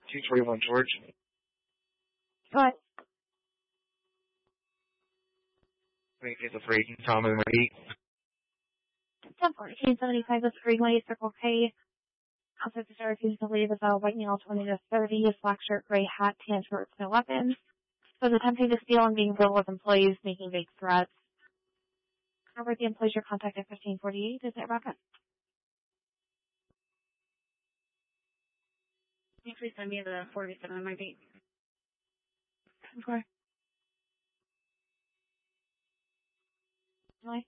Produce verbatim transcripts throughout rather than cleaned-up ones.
two twenty-one George. Go ahead. Thank you for eighteen Tom and eight. ten fourteen seventy-five is Greenway, Circle K. Outside the store, refused to leave without white nail twenty to thirty, black shirt, gray hat, tan shorts, no weapons. Was attempting to steal and being verbal with employees, making vague threats. Number the employees your contact at fifteen forty-eight. Is it Rebecca? Can you please send me the forty-seven on my beat? Okay. Nice.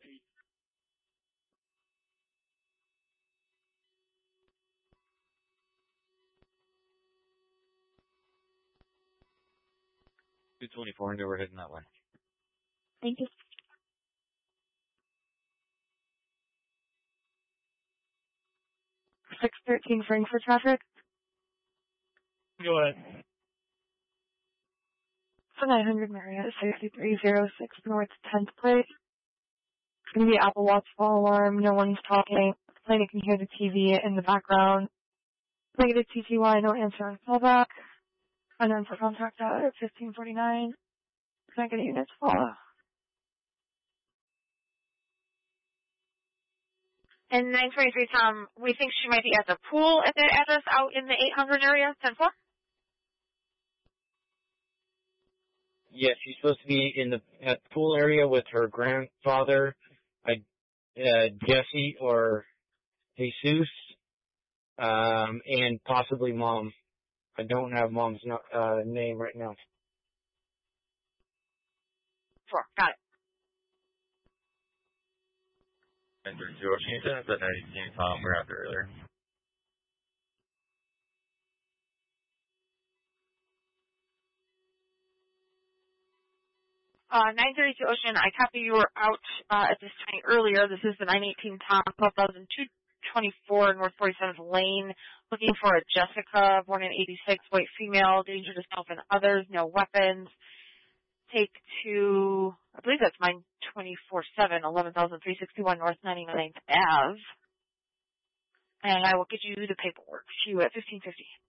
two twenty-four, and they were heading that way. Thank you. six thirteen Frankfurt traffic. Go ahead. For nine hundred Marriott, sixty-three oh six North tenth Place. It's going to be Apple Watch fall alarm. No one's talking. Like you can hear the T V in the background. Negative T T Y, no answer on callback. Unanswered contact at fifteen forty-nine. Can I get a unit to follow? And nine twenty-three, Tom, we think she might be at the pool at the address out in the eight hundred area, ten four? Yes, she's supposed to be in the at the pool area with her grandfather, uh, uh, Jesse or Jesus, um, and possibly Mom. I don't have Mom's uh, name right now. Sure, got it. Enter Joe Washington, that nineteen Tom we're after earlier. Uh, nine thirty-two Ocean, I copy you were out uh, at this time earlier. This is the nine eighteen Tom, twelve thousand two twenty-four North forty-seventh Lane, looking for a Jessica, born in eighty-six, white female, danger to self and others, no weapons. Take to, I believe that's mine twenty-four seven, eleven thousand three sixty-one North ninety-ninth Ave. And I will get you the paperwork to you at fifteen fifty.